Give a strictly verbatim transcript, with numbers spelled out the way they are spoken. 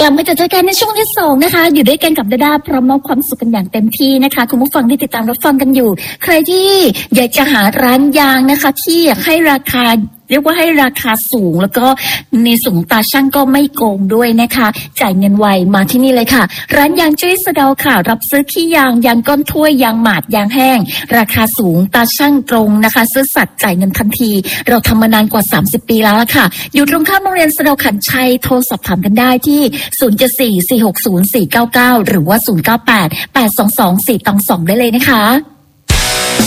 ลับมาเจอกันในช่วงที่สองนะคะอยู่ด้วยกันกับดาดาพร้อมมอบความสุขกันอย่างเต็มที่นะคะคุณผู้ฟังที่ติดตามรับฟังกันอยู่ใครที่อยากจะหาร้านยางนะคะที่อยากให้ราคาเรียกว่าให้ราคาสูงแล้วก็ในสูงตาช่างก็ไม่โกงด้วยนะคะจ่ายเงินไวมาที่นี่เลยค่ะร้านยางจุ้ยสะเดาค่ะรับซื้อขี้ยางยางก้อนถ้วยยางหมาดยางแห้งราคาสูงตาช่างตรงนะคะซื้อสัตว์จ่ายเงินทันทีเราทำมานานกว่าสามสิบปีแล้วล่ะค่ะอยู่ตรงข้ามโรงเรียนสะเดาขันชัยโทรสอบถามกันได้ที่ศูนย์ เจ็ด สี่ สี่ หก ศูนย์ สี่ เก้า เก้าหรือว่าศูนย์ เก้า แปด แปด สอง สอง สี่ สอง ได้เลยนะคะ